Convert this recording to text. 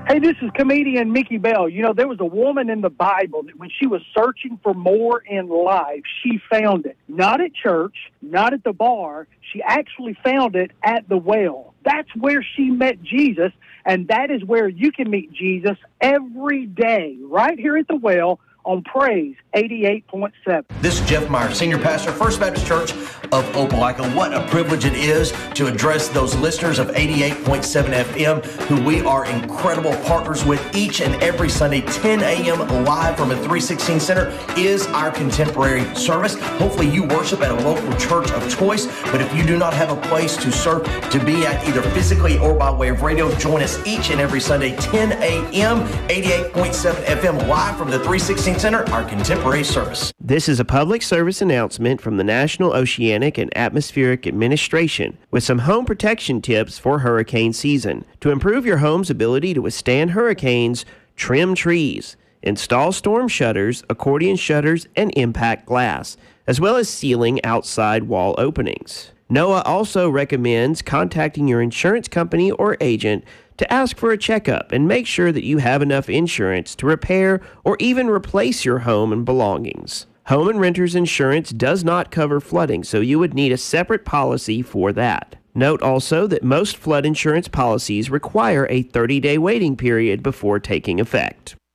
Hey, this is comedian Mickey Bell. You know, there was a woman in the Bible that when she was searching for more in life, she found it. Not at church, not at the bar. She actually found it at the well. That's where she met Jesus, and that is where you can meet Jesus every day, right here at the well on Praise 88.7. This is Jeff Meyer, Senior Pastor, First Baptist Church of Opelika. What a privilege it is to address those listeners of 88.7 FM who we are incredible partners with each and every Sunday, 10 a.m. live from a 316 Center is our contemporary service. Hopefully you worship at a local church of choice, but if you do not have a place to serve, to be at either physically or by way of radio, join us each and every Sunday, 10 a.m., 88.7 FM live from the 316 Center, our contemporary service. This is a public service announcement from the National Oceanic and Atmospheric Administration with some home protection tips for hurricane season. To improve your home's ability to withstand hurricanes, trim trees, install storm shutters, accordion shutters, and impact glass, as well as sealing outside wall openings. NOAA also recommends contacting your insurance company or agent to ask for a checkup and make sure that you have enough insurance to repair or even replace your home and belongings. Home and renter's insurance does not cover flooding, so you would need a separate policy for that. Note also that most flood insurance policies require a 30-day waiting period before taking effect.